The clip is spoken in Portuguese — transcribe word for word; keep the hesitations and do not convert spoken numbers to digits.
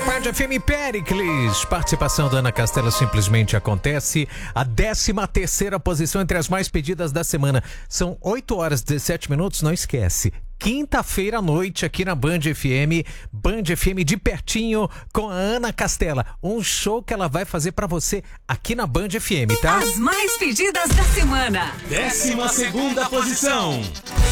Band F M Péricles, participação da Ana Castela simplesmente acontece. A décima terceira posição entre as mais pedidas da semana. São oito horas e dezessete minutos, não esquece. Quinta-feira à noite aqui na Band F M, Band F M de pertinho com a Ana Castela. Um show que ela vai fazer pra você aqui na Band F M, tá? As mais pedidas da semana. Décima segunda posição.